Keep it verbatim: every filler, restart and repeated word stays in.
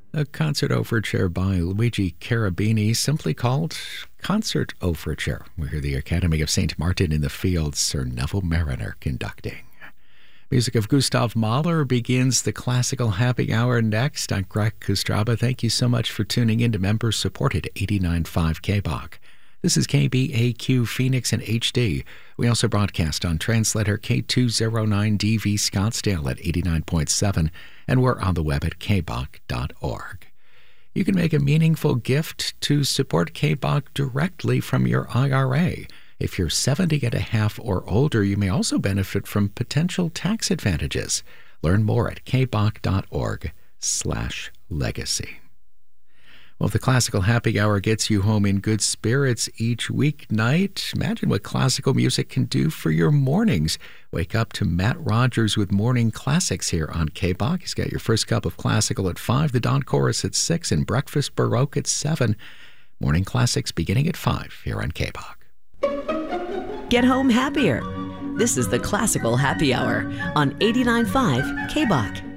A concert overture by Luigi Cherubini, simply called Concert Overture. We hear the Academy of Saint Martin in the Fields, Sir Neville Mariner conducting. Music of Gustav Mahler begins the Classical Happy Hour next. I'm Greg Kostraba. Thank you so much for tuning in to member-supported eighty-nine point five K B O C. This is K B A Q Phoenix in H D. We also broadcast on translator K two oh nine D V Scottsdale at eighty-nine point seven, and we're on the web at k b o c dot org. You can make a meaningful gift to support K B O C directly from your I R A. If you're seventy and a half or older, you may also benefit from potential tax advantages. Learn more at k b o c dot org slash legacy. Well, if the Classical Happy Hour gets you home in good spirits each weeknight, imagine what classical music can do for your mornings. Wake up to Matt Rogers with Morning Classics here on K B O C. He's got your first cup of classical at five, the dawn chorus at six, and breakfast baroque at seven. Morning Classics beginning at five here on K B O C. Get home happier. This is the Classical Happy Hour on eighty-nine point five K B O C.